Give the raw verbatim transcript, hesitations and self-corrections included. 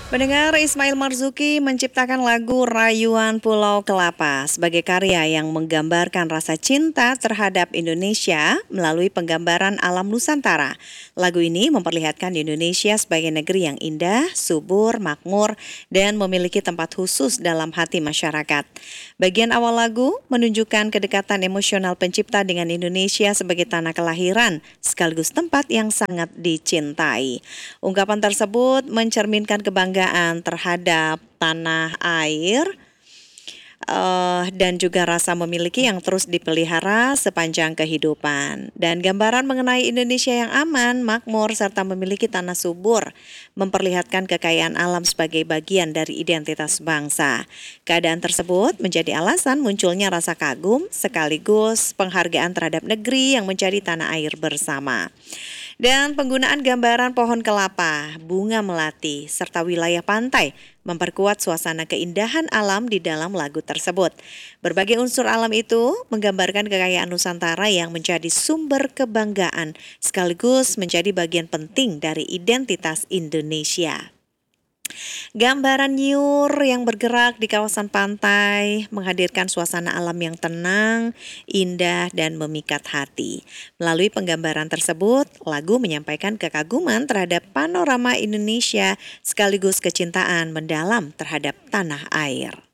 Pendengar, Ismail Marzuki menciptakan lagu Rayuan Pulau Kelapa sebagai karya yang menggambarkan rasa cinta terhadap Indonesia melalui penggambaran alam Nusantara. Lagu ini memperlihatkan Indonesia sebagai negeri yang indah, subur, makmur, dan memiliki tempat khusus dalam hati masyarakat. Bagian awal lagu menunjukkan kedekatan emosional pencipta dengan Indonesia sebagai tanah kelahiran, sekaligus tempat yang sangat dicintai. Ungkapan tersebut mencerminkan kebanggaan terhadap tanah air eh, dan juga rasa memiliki yang terus dipelihara sepanjang kehidupan. Dan gambaran mengenai Indonesia yang aman, makmur, serta memiliki tanah subur memperlihatkan kekayaan alam sebagai bagian dari identitas bangsa. Keadaan tersebut menjadi alasan munculnya rasa kagum sekaligus penghargaan terhadap negeri yang menjadi tanah air bersama. Dan penggunaan gambaran pohon kelapa, bunga melati, serta wilayah pantai memperkuat suasana keindahan alam di dalam lagu tersebut. Berbagai unsur alam itu menggambarkan kekayaan Nusantara yang menjadi sumber kebanggaan sekaligus menjadi bagian penting dari identitas Indonesia. Gambaran nyur yang bergerak di kawasan pantai menghadirkan suasana alam yang tenang, indah, dan memikat hati. Melalui penggambaran tersebut, lagu menyampaikan kekaguman terhadap panorama Indonesia sekaligus kecintaan mendalam terhadap tanah air.